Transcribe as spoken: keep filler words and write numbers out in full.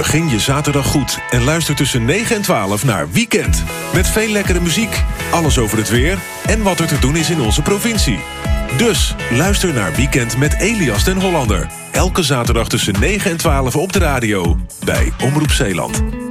Begin je zaterdag goed en luister tussen negen en twaalf naar Weekend. Met veel lekkere muziek, alles over het weer en wat er te doen is in onze provincie. Dus luister naar Weekend met Elias den Hollander. Elke zaterdag tussen negen en twaalf op de radio bij Omroep Zeeland.